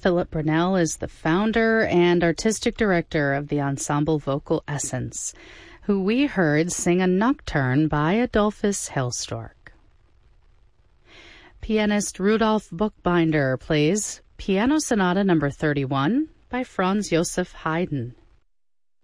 Philip Brunel is the founder and artistic director of the ensemble Vocal Essence, who we heard sing a nocturne by Adolphus Hailstork. Pianist Rudolf Buchbinder plays Piano Sonata No. 31 by Franz Joseph Haydn.